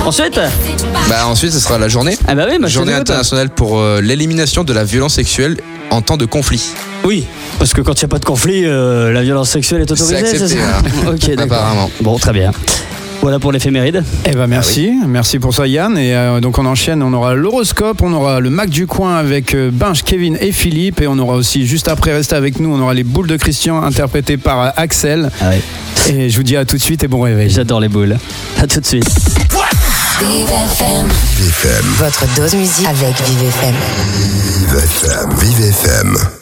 Ensuite Ensuite, ce sera la journée. Ah bah oui, Journée internationale pour l'élimination de la violence sexuelle en temps de conflit. Oui, parce que quand il n'y a pas de conflit, la violence sexuelle est autorisée, c'est accepté, ça Ok, d'accord. Apparemment. Bon, très bien. Voilà pour l'éphéméride. Eh ben merci, merci pour ça Yann. Et donc on enchaîne, on aura l'horoscope, on aura le Mac du coin avec Binge, Kevin et Philippe. Et on aura aussi, juste après, restez avec nous, on aura les boules de Christian interprétées par Axel. Ah ouais. Et je vous dis à tout de suite et bon réveil. J'adore les boules. À tout de suite. Vive FM. Votre dose musique avec Vive FM. Vive FM.